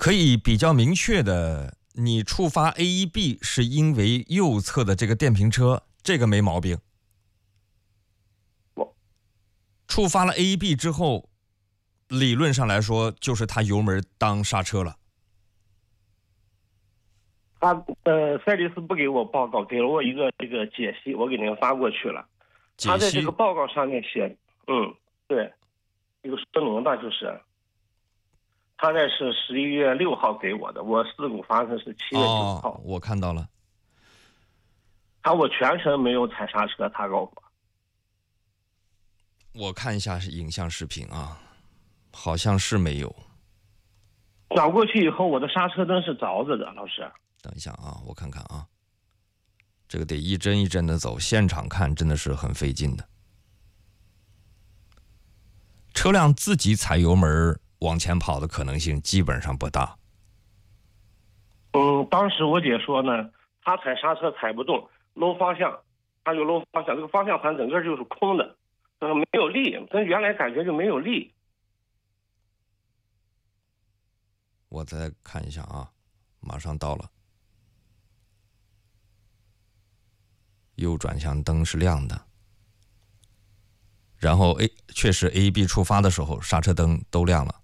可以比较明确的，你触发 AEB 是因为右侧的这个电瓶车，这个没毛病。触发了 AEB 之后，理论上来说就是他油门当刹车了。 赛利斯不给我报告，给了我一个这个解析，我给您发过去了。他在这个报告上面写，对，一个说明吧，就是他那是11月6号给我的，我事故发生是7月9号。 我看到了。 我全程没有踩刹车，他告诉我。 我看一下是影像视频啊，好像是没有。 转过去以后，我的刹车灯是着着的，老师。 等一下啊，我看看啊，这个得一帧一帧的走，现场看真的是很费劲的。车辆自己踩油门往前跑的可能性基本上不大。 当时我姐说呢，他踩刹车踩不动，搂方向，他就搂方向，这个方向盘整个就是空的，没有力，跟原来感觉就没有力。 我再看一下啊，马上到了。右转向灯是亮的，然后确实 AEB 触发的时候刹车灯都亮了。